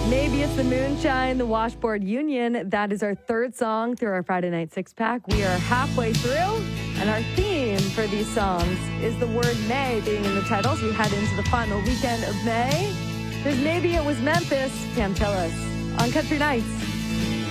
Maybe It's the Moonshine, the Washboard Union. That is our third song through our Friday Night Six Pack. We are halfway through, and our theme for these songs is the word May being in the titles. We head into the final weekend of May. There's Maybe It Was Memphis, Tam Tillis, on Country Nights.